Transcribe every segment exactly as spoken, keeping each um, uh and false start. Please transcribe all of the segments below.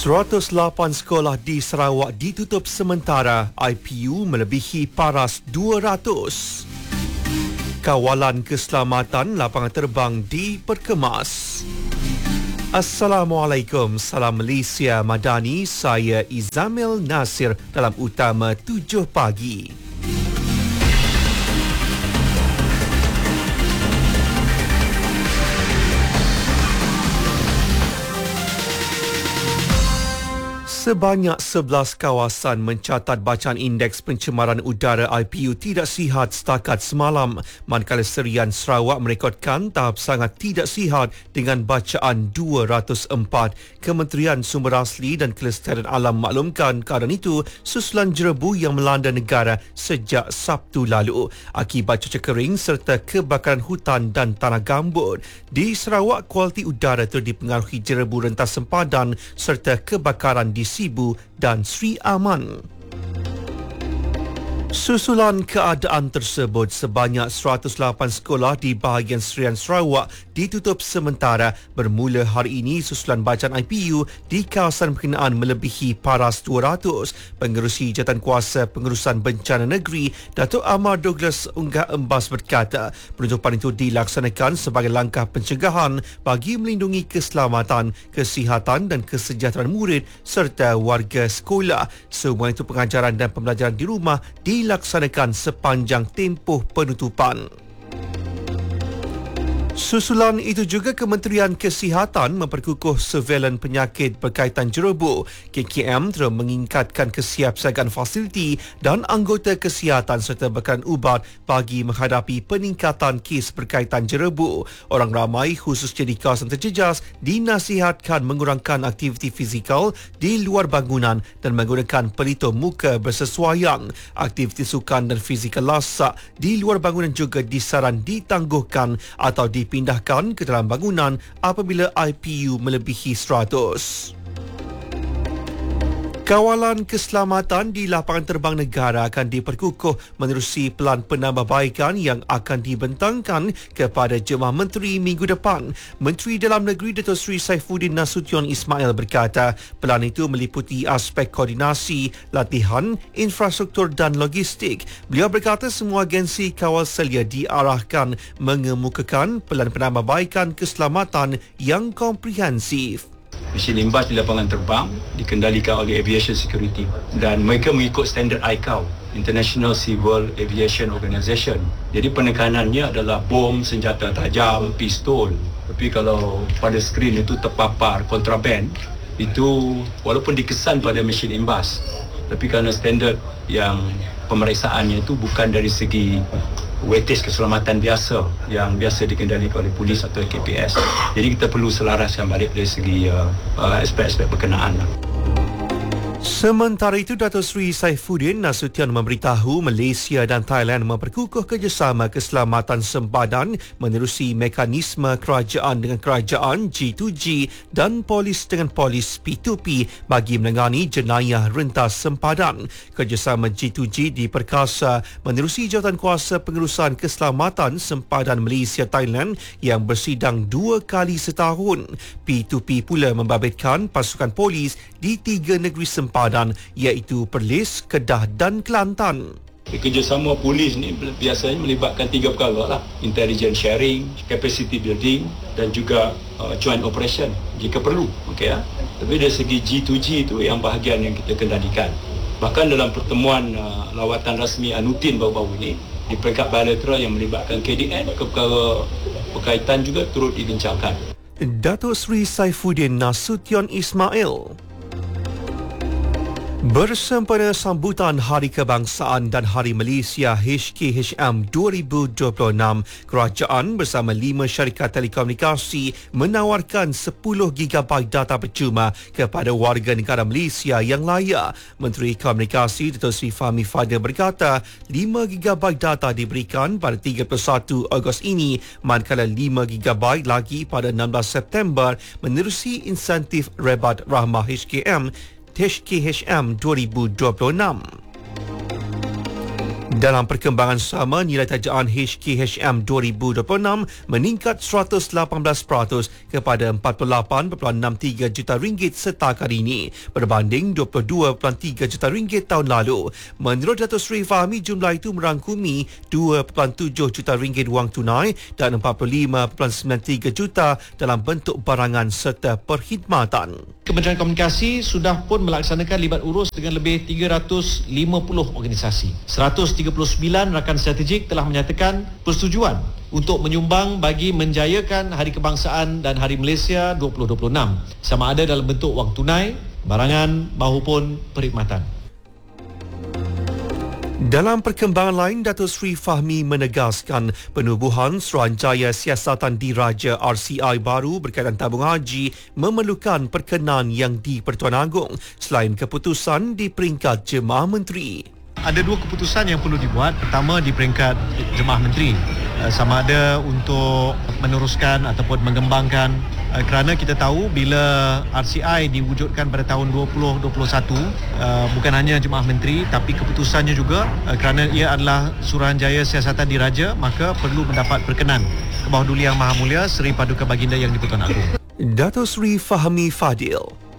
seratus lapan sekolah di Sarawak ditutup sementara, I P U melebihi paras dua ratus. Kawalan keselamatan lapangan terbang diperkemas. Assalamualaikum, salam Malaysia Madani, saya Izamil Nasir dalam Utama tujuh pagi. Sebanyak sebelas kawasan mencatat bacaan indeks pencemaran udara I P U tidak sihat setakat semalam, manakala Serian Sarawak merekodkan tahap sangat tidak sihat dengan bacaan dua ratus empat. Kementerian Sumber Asli dan Kelestarian Alam maklumkan keadaan itu susulan jerebu yang melanda negara sejak Sabtu lalu akibat cuaca kering serta kebakaran hutan dan tanah gambut. Di Sarawak, kualiti udara turut dipengaruhi jerebu rentas sempadan serta kebakaran di Sibu dan Sri Aman. Susulan keadaan tersebut, sebanyak seratus lapan sekolah di bahagian Serian Sarawak ditutup sementara bermula hari ini. Susulan bacaan I P U di kawasan berkenaan melebihi paras dua ratus. Pengerusi Jawatankuasa Pengurusan Bencana Negeri, Datuk Amar Douglas Unggah Embas berkata, penutupan itu dilaksanakan sebagai langkah pencegahan bagi melindungi keselamatan, kesihatan dan kesejahteraan murid serta warga sekolah. Semua itu pengajaran dan pembelajaran di rumah di dilaksanakan sepanjang tempoh penutupan. Susulan itu juga Kementerian Kesihatan memperkukuh surveilan penyakit berkaitan jerebu. K K M terus meningkatkan kesiapsiagaan fasiliti dan anggota kesihatan serta bekalan ubat bagi menghadapi peningkatan kes berkaitan jerebu. Orang ramai khususnya di kawasan terjejas dinasihatkan mengurangkan aktiviti fizikal di luar bangunan dan menggunakan pelitup muka bersesuaian. Aktiviti sukan dan fizikal lasak di luar bangunan juga disaran ditangguhkan atau di dipindahkan ke dalam bangunan apabila I P U melebihi seratus. Kawalan keselamatan di lapangan terbang negara akan diperkukuh menerusi pelan penambahbaikan yang akan dibentangkan kepada Jemaah Menteri minggu depan. Menteri Dalam Negeri Datuk Seri Saifuddin Nasution Ismail berkata, pelan itu meliputi aspek koordinasi, latihan, infrastruktur dan logistik. Beliau berkata semua agensi kawal selia diarahkan mengemukakan pelan penambahbaikan keselamatan yang komprehensif. Mesin limbas di lapangan terbang dikendalikan oleh Aviation Security dan mereka mengikut standard I C A O, International Civil Aviation Organization. Jadi penekanannya adalah bom, senjata tajam, pistol. Tapi kalau pada skrin itu terpapar kontraband, itu walaupun dikesan pada mesin limbas, tapi kerana standard yang pemeriksaannya itu bukan dari segi weightage keselamatan biasa yang biasa dikendalikan oleh polis atau K P S. Jadi kita perlu selaraskan balik dari segi uh, uh, aspek-aspek berkenaan. Sementara itu, Datuk Seri Saifuddin Nasution memberitahu Malaysia dan Thailand memperkukuh kerjasama keselamatan sempadan menerusi mekanisme kerajaan dengan kerajaan, G dua G dan polis dengan polis P dua P bagi menangani jenayah rentas sempadan. Kerjasama G dua G diperkasa menerusi Jawatankuasa Pengurusan Keselamatan Sempadan Malaysia Thailand yang bersidang dua kali setahun. P dua P pula membabitkan pasukan polis di tiga negeri sempadan Padan, iaitu Perlis, Kedah dan Kelantan. Kerjasama polis ni biasanya melibatkan tiga perkara lah. Intelligence sharing, capacity building dan juga uh, joint operation jika perlu. Okay, ya? Tapi dari segi G dua G itu yang bahagian yang kita kendalikan. Bahkan dalam pertemuan uh, lawatan rasmi Anutin baru-baru ini, di peringkat bilateral yang melibatkan K D N, perkara berkaitan juga turut dibincangkan. Datuk Seri Saifuddin Nasution Ismail. Bersempena sambutan Hari Kebangsaan dan Hari Malaysia H K H M dua ribu dua puluh enam, kerajaan bersama lima syarikat telekomunikasi menawarkan sepuluh gigabyte data percuma kepada warga negara Malaysia yang layak. Menteri Komunikasi Datuk Seri Fahmi Fadil berkata, lima gigabyte data diberikan pada tiga puluh satu Ogos ini, manakala lima gigabyte lagi pada enam belas September menerusi insentif Rebat Rahmah H K M H K H M dua ribu dua puluh enam. Dalam perkembangan sama, nilai tajaan H K H M dua ribu dua puluh enam meningkat seratus lapan belas peratus kepada empat puluh lapan perpuluhan enam tiga juta ringgit setakat ini berbanding dua puluh dua perpuluhan tiga juta ringgit tahun lalu. Menurut Datuk Seri Fahmi, jumlah itu merangkumi dua perpuluhan tujuh juta ringgit wang tunai dan empat puluh lima perpuluhan sembilan tiga juta dalam bentuk barangan serta perkhidmatan. Kementerian Komunikasi sudah pun melaksanakan libat urus dengan lebih tiga ratus lima puluh organisasi. seratus tiga puluh sembilan rakan strategik telah menyatakan persetujuan untuk menyumbang bagi menjayakan Hari Kebangsaan dan Hari Malaysia dua ribu dua puluh enam, sama ada dalam bentuk wang tunai, barangan maupun perkhidmatan. Dalam perkembangan lain, Datuk Seri Fahmi menegaskan penubuhan Suruhanjaya Siasatan Diraja R C I baru berkaitan tabung haji memerlukan perkenan yang di Pertuan Agong selain keputusan di peringkat Jemaah Menteri. Ada dua keputusan yang perlu dibuat. Pertama, di peringkat Jemaah Menteri, sama ada untuk meneruskan ataupun mengembangkan, kerana kita tahu bila R C I diwujudkan pada tahun dua ribu dua puluh satu, bukan hanya Jemaah Menteri tapi keputusannya juga kerana ia adalah Suruhanjaya Siasatan Diraja, maka perlu mendapat perkenan ke bawah Duli Yang Maha Mulia Seri Paduka Baginda Yang di-Pertuan Agong. Datuk Seri Fahmi Fadil.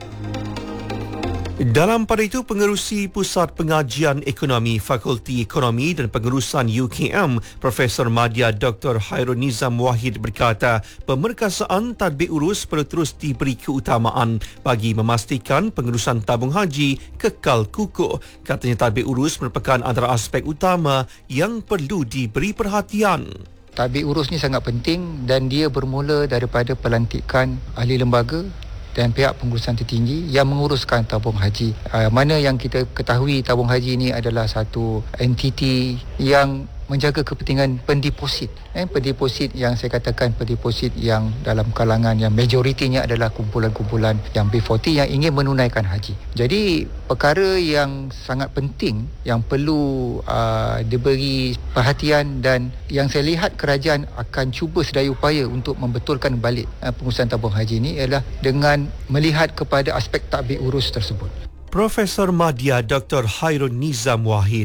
Dalam pada itu, Pengerusi Pusat Pengajian Ekonomi Fakulti Ekonomi dan Pengurusan U K M, Profesor Madya Doktor Hairul Nizam Wahid berkata, pemerkasaan tadbir urus perlu terus diberi keutamaan bagi memastikan pengurusan tabung haji kekal kukuh. Katanya tadbir urus merupakan antara aspek utama yang perlu diberi perhatian. Tadbir urus ni sangat penting dan dia bermula daripada pelantikan ahli lembaga dan pihak pengurusan tertinggi yang menguruskan tabung haji. Uh, mana yang kita ketahui tabung haji ini adalah satu entiti yang menjaga kepentingan pendeposit. Eh, pendeposit yang saya katakan pendeposit yang dalam kalangan yang majoritinya adalah kumpulan-kumpulan yang B empat puluh yang ingin menunaikan haji. Jadi perkara yang sangat penting yang perlu uh, diberi perhatian dan yang saya lihat kerajaan akan cuba sedaya upaya untuk membetulkan balik uh, pengurusan tabung haji ini ialah dengan melihat kepada aspek tadbir urus tersebut. Profesor Madya Doktor Hairul Nizam Wahid.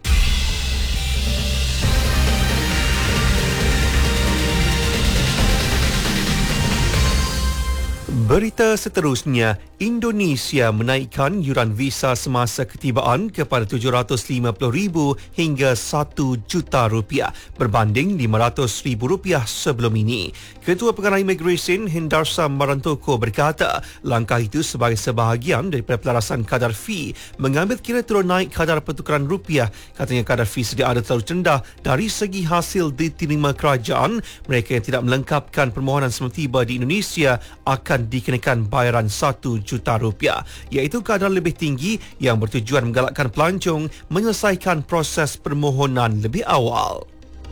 Berita seterusnya, Indonesia menaikkan yuran visa semasa ketibaan kepada tujuh ratus lima puluh ribu hingga satu juta rupiah berbanding lima ratus ribu rupiah sebelum ini. Ketua Pengarah Imigresen Hendarsa Marantoko berkata, langkah itu sebagai sebahagian daripada pelarasan kadar fee mengambil kira turun naik kadar pertukaran rupiah. Katanya kadar fee sedia ada terlalu rendah dari segi hasil diterima kerajaan. Mereka yang tidak melengkapkan permohonan sebelum tiba di Indonesia akan dikenakan bayaran satu juta rupiah, iaitu kadar lebih tinggi yang bertujuan menggalakkan pelancong menyelesaikan proses permohonan lebih awal.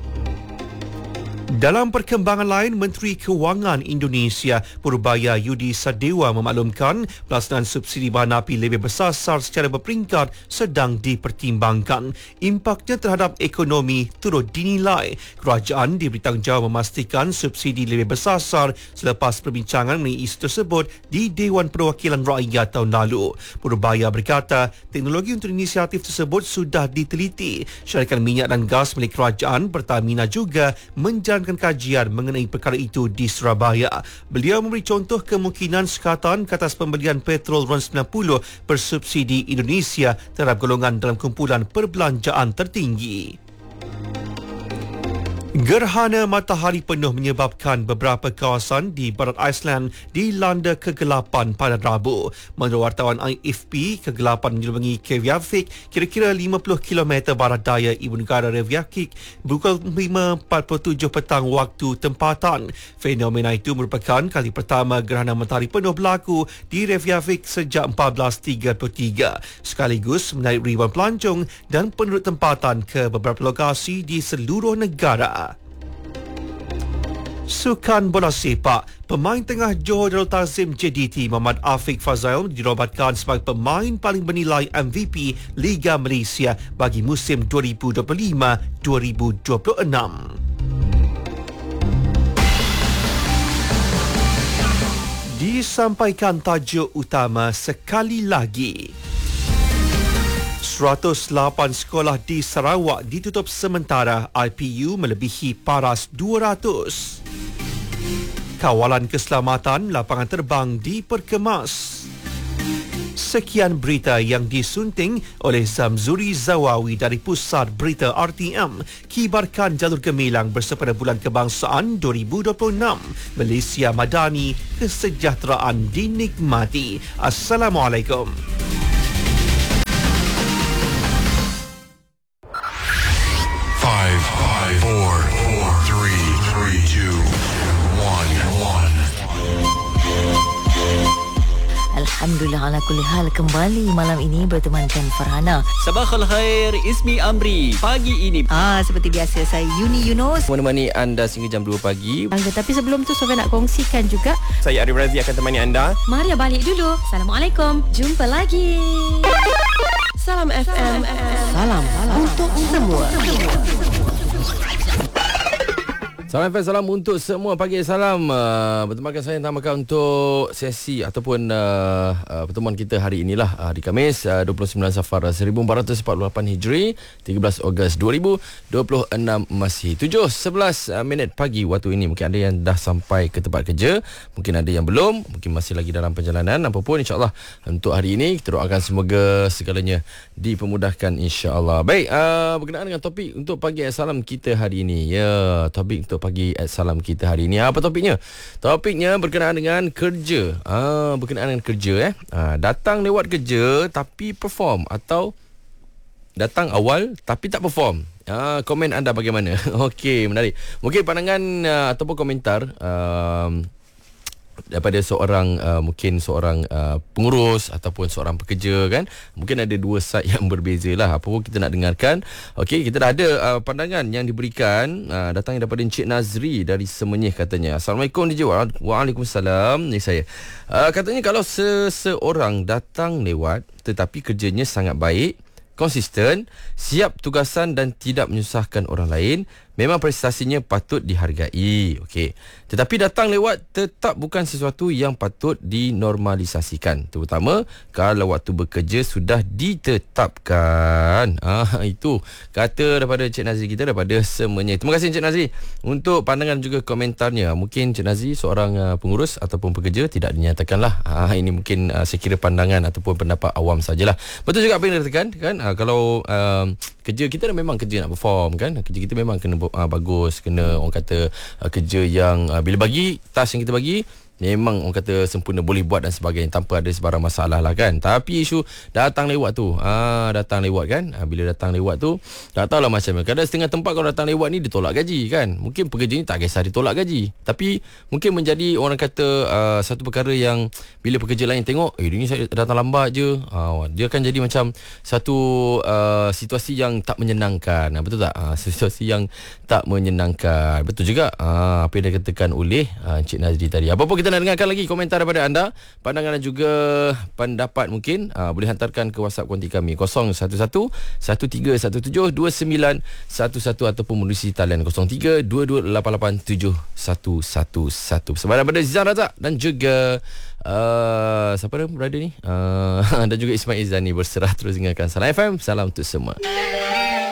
Dalam perkembangan lain, Menteri Kewangan Indonesia Purbaya Yudi Sadewa memaklumkan pelaksanaan subsidi bahan api lebih bersasar secara berperingkat sedang dipertimbangkan. Impaknya terhadap ekonomi turut dinilai. Kerajaan diberi tanggungjawab memastikan subsidi lebih bersasar selepas perbincangan mengenai isu tersebut di Dewan Perwakilan Rakyat tahun lalu. Purbaya berkata, teknologi untuk inisiatif tersebut sudah diteliti. Syarikat minyak dan gas milik kerajaan Pertamina juga menjalankan kajian mengenai perkara itu di Surabaya. Beliau memberi contoh kemungkinan sekatan ke atas pembelian petrol RON sembilan puluh bersubsidi Indonesia terhadap golongan dalam kumpulan perbelanjaan tertinggi. Gerhana matahari penuh menyebabkan beberapa kawasan di barat Iceland dilanda kegelapan pada Rabu. Menurut wartawan I F P, kegelapan menyelubungi Reykjavik, kira-kira lima puluh kilometer barat daya ibu negara Reykjavik, pukul lima empat puluh tujuh petang waktu tempatan. Fenomena itu merupakan kali pertama gerhana matahari penuh berlaku di Reykjavik sejak empat belas tiga puluh tiga, sekaligus menarik ribuan pelancong dan penduduk tempatan ke beberapa lokasi di seluruh negara. Sukan bola sepak, pemain tengah Johor Darul Ta'zim J D T Muhammad Afiq Fazail dirobatkan sebagai pemain paling bernilai M V P Liga Malaysia bagi musim dua ribu dua puluh lima dua ribu dua puluh enam. Disampaikan tajuk utama sekali lagi. seratus lapan sekolah di Sarawak ditutup sementara, I P U melebihi paras dua ratus. Kawalan keselamatan lapangan terbang diperkemas. Sekian berita yang disunting oleh Zamzuri Zawawi dari Pusat Berita R T M. Kibarkan jalur gemilang bersempena Bulan Kebangsaan dua ribu dua puluh enam. Malaysia Madani, kesejahteraan dinikmati. Assalamualaikum. Five, five, four, four, three, three, two, one, one. Alhamdulillah ala kulli hal, kembali malam ini bertemankan Farhana. Sabahul khair, Ismi Amri. Pagi ini Ah, seperti biasa saya Yuni Yunus menemani anda sehingga jam dua pagi. Angga, tapi sebelum tu Sofia nak kongsikan juga. Saya Arif Razi akan temani anda. Maria balik dulu. Assalamualaikum. Jumpa lagi. Salam F M. Salam, salam untuk semua. Salam F M, salam untuk semua. Pagi salam. Uh, bertemankan saya namakan untuk sesi ataupun uh, uh, pertemuan kita hari inilah uh, di Khamis uh, dua puluh sembilan Safar seribu empat ratus empat puluh lapan Hijri, tiga belas Ogos dua ribu dua puluh enam masih tujuh sebelas uh, minit pagi waktu ini. Mungkin ada yang dah sampai ke tempat kerja, mungkin ada yang belum, mungkin masih lagi dalam perjalanan. Apapun, insya-Allah untuk hari ini kita doakan semoga segalanya dipermudahkan, insya-Allah. Baik, uh, berkenaan dengan topik untuk pagi salam kita hari ini. Ya, topik untuk pagi salam kita hari ini. Apa topiknya? Topiknya berkenaan dengan kerja. Ah, berkenaan dengan kerja eh. Ah, datang lewat kerja tapi perform, atau datang awal tapi tak perform. Ah, komen anda bagaimana? Okey, menarik. Mungkin pandangan uh, ataupun komentar um, daripada seorang uh, mungkin seorang uh, pengurus ataupun seorang pekerja kan. Mungkin ada dua side yang berbeza lah. Apa pun kita nak dengarkan. Okey, kita dah ada uh, pandangan yang diberikan uh, datang daripada Encik Nazri dari Semenyih katanya. Assalamualaikum D J. Waalaikumsalam. Ni saya. Uh, katanya kalau seseorang datang lewat tetapi kerjanya sangat baik, konsisten, siap tugasan dan tidak menyusahkan orang lain, memang prestasinya patut dihargai. Okey. Tetapi datang lewat tetap bukan sesuatu yang patut dinormalisasikan, terutama kalau waktu bekerja sudah ditetapkan. Ah, itu kata daripada Encik Nazri kita daripada Semenyih. Terima kasih Encik Nazri untuk pandangan juga komentarnya. Mungkin Encik Nazri seorang uh, pengurus ataupun pekerja, tidak dinyatakanlah. Ah, ini mungkin uh, saya kira pandangan ataupun pendapat awam sajalah. Betul juga apa yang dikatakan kan. Ah, kalau uh, kerja kita memang kerja nak perform kan. Kerja kita memang kena uh, bagus, kena orang kata uh, kerja yang uh, bila bagi task yang kita bagi memang orang kata sempurna, boleh buat dan sebagainya tanpa ada sebarang masalah lah kan. Tapi isu datang lewat tu, ah datang lewat kan, ah, bila datang lewat tu tak tahulah macam mana. Kadang setengah tempat kalau datang lewat ni ditolak gaji kan. Mungkin pekerja ni tak kisah ditolak gaji, tapi mungkin menjadi orang kata uh, satu perkara yang bila pekerja lain tengok, eh dia ni datang lambat je, ah, dia akan jadi macam satu uh, situasi yang tak menyenangkan. Ah, betul tak? Ah, situasi yang tak menyenangkan. Betul juga ah, apa yang dikatakan oleh ah, Encik Nazri tadi. Apa-apa kita nak dengarkan lagi komentar daripada anda, pandangan dan juga pendapat mungkin uh, boleh hantarkan ke WhatsApp konti kami kosong satu satu satu tiga satu tujuh dua sembilan satu satu ataupun menerusi talian kosong tiga dua dua lapan lapan tujuh satu satu satu. Bersama daripada Zizan Razak dan juga uh, siapa dia berada ni uh, dan juga Ismail Zani berserah terus dengarkan Salam F M. Salam untuk semua.